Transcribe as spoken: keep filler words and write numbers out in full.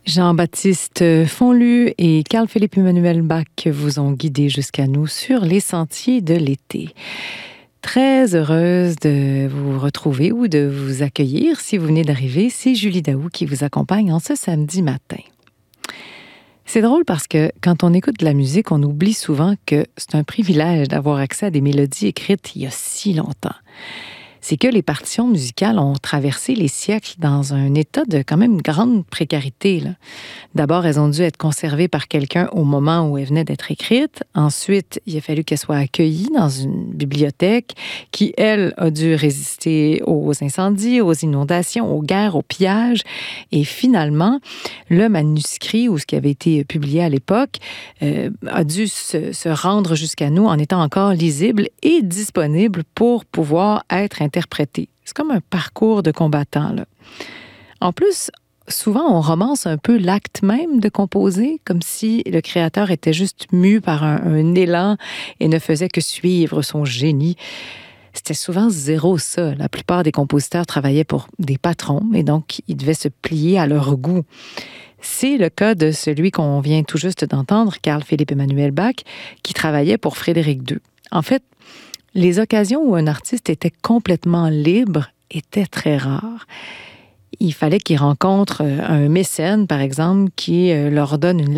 Jean-Baptiste Fonlu et Carl-Philippe Emmanuel Bach vous ont guidé jusqu'à nous sur les sentiers de l'été. Très heureuse de vous retrouver ou de vous accueillir si vous venez d'arriver. C'est Julie Daou qui vous accompagne en ce samedi matin. C'est drôle parce que quand on écoute de la musique, on oublie souvent que c'est un privilège d'avoir accès à des mélodies écrites il y a si longtemps. C'est que les partitions musicales ont traversé les siècles dans un état de quand même grande précarité, là. D'abord, elles ont dû être conservées par quelqu'un au moment où elles venaient d'être écrites. Ensuite, il a fallu qu'elles soient accueillies dans une bibliothèque qui, elle, a dû résister aux incendies, aux inondations, aux guerres, aux pillages. Et finalement, le manuscrit ou ce qui avait été publié à l'époque euh, a dû se, se rendre jusqu'à nous en étant encore lisible et disponible pour pouvoir être interprété. C'est comme un parcours de combattant, là. En plus, souvent, on romance un peu l'acte même de composer, comme si le créateur était juste mu par un, un élan et ne faisait que suivre son génie. C'était souvent zéro ça. La plupart des compositeurs travaillaient pour des patrons, et donc ils devaient se plier à leur goût. C'est le cas de celui qu'on vient tout juste d'entendre, Carl-Philippe Emmanuel Bach, qui travaillait pour Frédéric deux. En fait, les occasions où un artiste était complètement libre étaient très rares. Il fallait qu'il rencontre un mécène, par exemple, qui leur donne une